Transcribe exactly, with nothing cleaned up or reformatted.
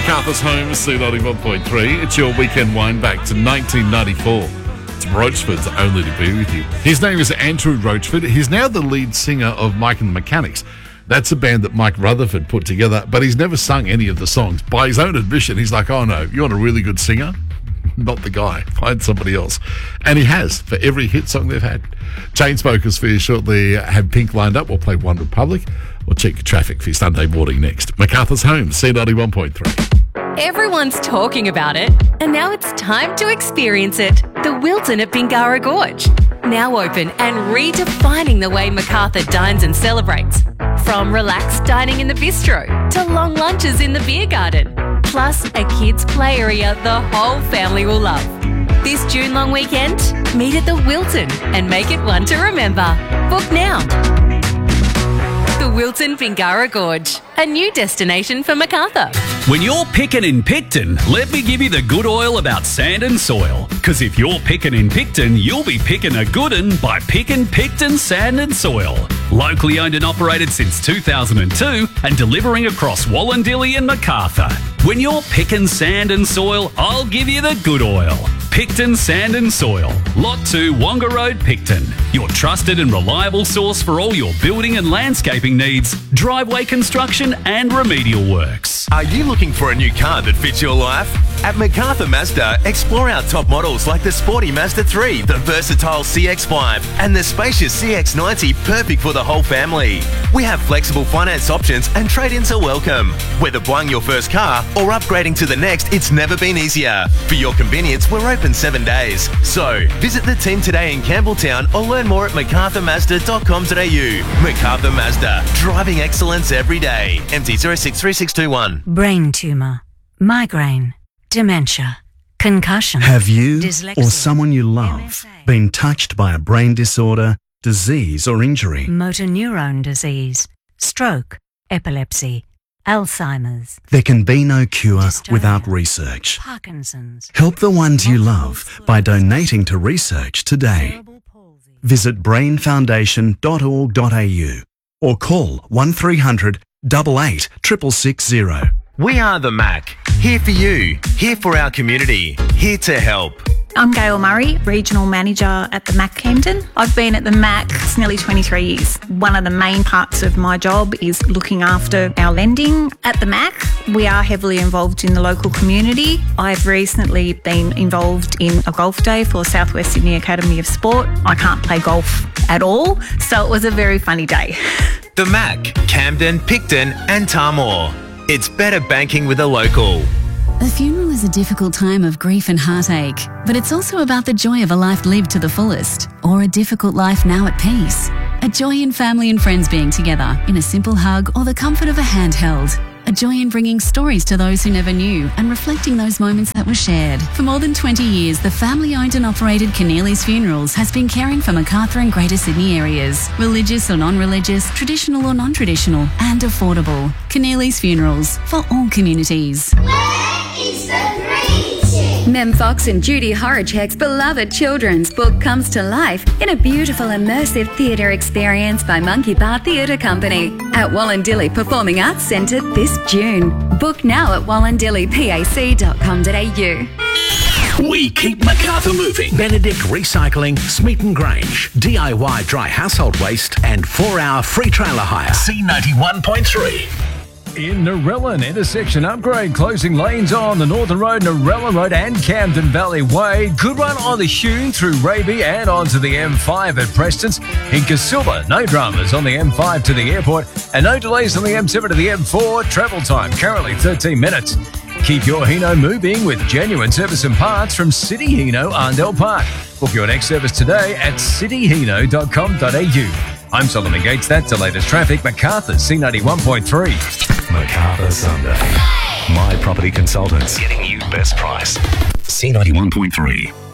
MacArthur's Home, C ninety-one point three. It's your weekend wind back to nineteen ninety-four. It's Roachford's Only to Be With You. His name is Andrew Roachford. He's now the lead singer of Mike and the Mechanics. That's a band that Mike Rutherford put together, but he's never sung any of the songs. By his own admission, he's like, oh no, you want a really good singer? Not the guy. Find somebody else. And he has, for every hit song they've had. Chainsmokers for you shortly have Pink lined up. We'll play One Republic. We'll check your traffic for your Sunday morning next. MacArthur's Home, C ninety-one point three. Everyone's talking about it, and now it's time to experience it. The Wilton at Bingara Gorge. Now open and redefining the way MacArthur dines and celebrates. From relaxed dining in the bistro to long lunches in the beer garden. Plus a kids' play area the whole family will love. This June long weekend, meet at the Wilton and make it one to remember. Book now. The Wilton Bingara Gorge, a new destination for MacArthur. When you're picking in Picton, let me give you the good oil about sand and soil. Because if you're picking in Picton, you'll be picking a good un by picking Picton Sand and Soil. Locally owned and operated since two thousand two and delivering across Wallandilly and MacArthur. When you're picking sand and soil, I'll give you the good oil. Picton Sand and Soil, Lot two, Wonga Road, Picton. Your trusted and reliable source for all your building and landscaping needs, driveway construction and remedial works. Are you looking for a new car that fits your life? At MacArthur Mazda, explore our top models like the sporty Mazda three, the versatile C X five, and the spacious C X ninety, perfect for the whole family. We have flexible finance options and trade-ins are welcome. Whether buying your first car or upgrading to the next, it's never been easier. For your convenience, we're open seven days. So, visit the team today in Campbelltown or learn more at macarthur mazda dot com dot a u. MacArthur Mazda, driving excellence every day. M T zero six three six two one. Brain tumour, migraine, dementia, concussion. Have you dyslexia, or someone you love M S A, been touched by a brain disorder, disease or injury? motor neurone disease, stroke, epilepsy, Alzheimer's, There can be no cure Dystonia, without research. Parkinson's. Help the ones you love by donating to research today. Cerebral palsy. Visit brain foundation dot org dot a u or call one three hundred, eight eight, six six six zero. We are the Mac. Here for you. Here for our community. Here to help. I'm Gail Murray, Regional Manager at the Mac Camden. I've been at the Mac nearly twenty-three years. One of the main parts of my job is looking after our lending. At the Mac, we are heavily involved in the local community. I've recently been involved in a golf day for South West Sydney Academy of Sport. I can't play golf at all, so it was a very funny day. The Mac, Camden, Picton and Tarmore. It's better banking with a local. A funeral is a difficult time of grief and heartache, but it's also about the joy of a life lived to the fullest, or a difficult life now at peace. A joy in family and friends being together, in a simple hug or the comfort of a handheld. A joy in bringing stories to those who never knew and reflecting those moments that were shared. For more than twenty years, the family-owned and operated Keneally's Funerals has been caring for MacArthur and Greater Sydney areas. Religious or non-religious, traditional or non-traditional, and affordable. Keneally's Funerals, for all communities. Mem Fox and Judy Horacek's beloved children's book comes to life in a beautiful immersive theatre experience by Monkey Bar Theatre Company at Wallandilly Performing Arts Centre this June. Book now at wallandilly pac dot com dot a u. We keep MacArthur moving. Benedict Recycling, Smeaton Grange, D I Y dry household waste and four hour free trailer hire. C ninety-one point three. In Narellan, intersection upgrade, closing lanes on the Northern Road, Narellan Road and Camden Valley Way. Good run on the Hume through Raby and onto the M five at Prestons. In Casilda, no dramas on the M five to the airport and no delays on the M seven to the M four. Travel time currently thirteen minutes. Keep your Hino moving with genuine service and parts from City Hino, Arndell Park. Book your next service today at city hino dot com dot a u. I'm Solomon Gates. That's the latest traffic. MacArthur, C ninety-one point three. MacArthur Sunday. My Property Consultants. Getting you best price. C ninety-one point three.